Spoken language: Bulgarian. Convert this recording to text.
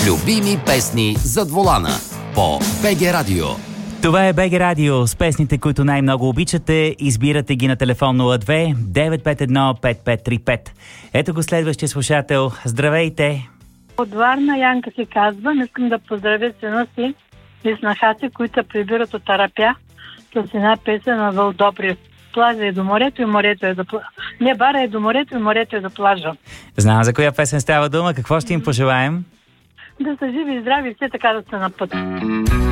Любими песни зад волана по БГ Радио. Това е БГ Радио с песните, които най-много обичате. Избирате ги на телефон 02 951 5535. Ето го следващия слушател. Здравейте! От Варна Янка се казва. Искам да поздравя сина си и снаха си, които се прибират от Арапя с една песен на Вълдобрив. Плажа е до морето и морето е до плажа. Не, бара е до морето и морето е до плажа. Знам за коя песен става дума. Какво ще им пожелаем? Да са живи и здрави и все така да са на път.